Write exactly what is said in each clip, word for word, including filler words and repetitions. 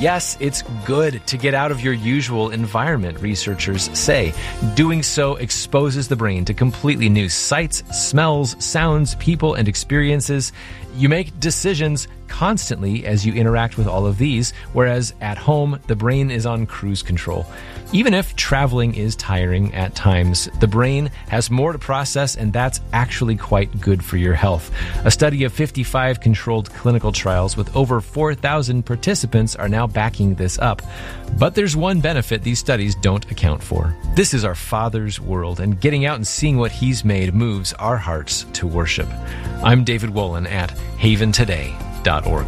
Yes, it's good to get out of your usual environment, researchers say. Doing so exposes the brain to completely new sights, smells, sounds, people, and experiences. You make decisions constantly as you interact with all of these, whereas at home, the brain is on cruise control. Even if traveling is tiring at times, the brain has more to process, and that's actually quite good for your health. A study of fifty-five controlled clinical trials with over four thousand participants are now backing this up. But there's one benefit these studies don't account for. This is our Father's world, and getting out and seeing what He's made moves our hearts to worship. I'm David Wolin at haven today dot org.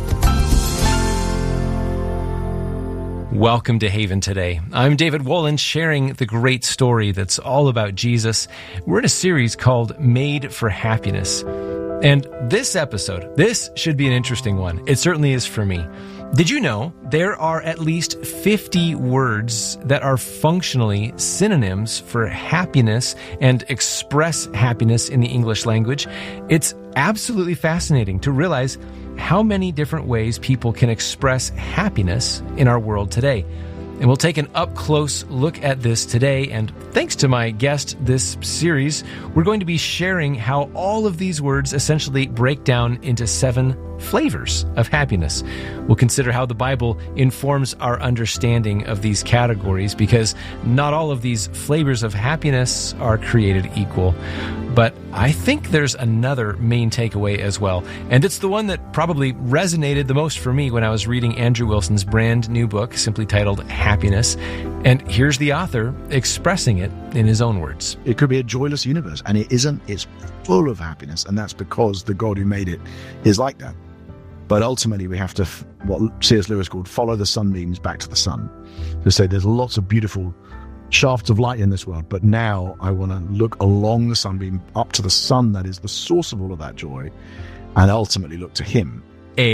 Welcome to Haven Today. I'm David Wolin, sharing the great story that's all about Jesus. We're in a series called Made for Happiness. And this episode, this should be an interesting one. It certainly is for me. Did you know there are at least fifty words that are functionally synonyms for happiness and express happiness in the English language? It's absolutely fascinating to realize how many different ways people can express happiness in our world today. And we'll take an up-close look at this today. And thanks to my guest this series, we're going to be sharing how all of these words essentially break down into seven flavors of happiness. We'll consider how the Bible informs our understanding of these categories, because not all of these flavors of happiness are created equal. But I think there's another main takeaway as well, and it's the one that probably resonated the most for me when I was reading Andrew Wilson's brand new book, simply titled Happiness. And here's the author expressing it in his own words. It could be a joyless universe, and it isn't. It's full of happiness, and that's because the God who made it is like that. But ultimately, we have to, what C S Lewis called, follow the sunbeams back to the sun. To say there's lots of beautiful shafts of light in this world, but now I want to look along the sunbeam up to the sun that is the source of all of that joy, and ultimately look to Him.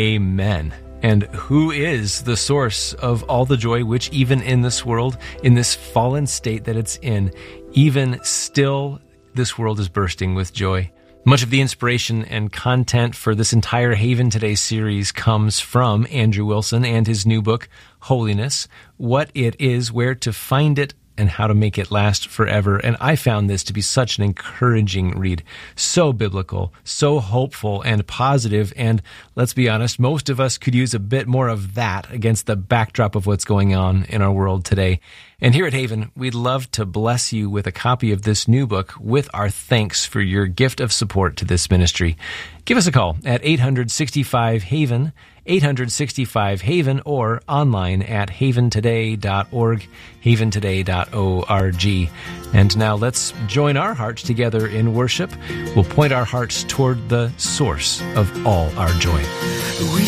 Amen. And who is the source of all the joy, which even in this world, in this fallen state that it's in, even still, this world is bursting with joy? Much of the inspiration and content for this entire Haven Today series comes from Andrew Wilson and his new book, Holiness, What It Is, Where to Find It, and How to Make It Last Forever. And I found this to be such an encouraging read. So biblical, so hopeful and positive. And let's be honest, most of us could use a bit more of that against the backdrop of what's going on in our world today. And here at Haven, we'd love to bless you with a copy of this new book with our thanks for your gift of support to this ministry. Give us a call at eight hundred sixty-five HAVEN, eight hundred sixty-five HAVEN, or online at haven today dot org, haven today dot org. And now let's join our hearts together in worship. We'll point our hearts toward the source of all our joy. We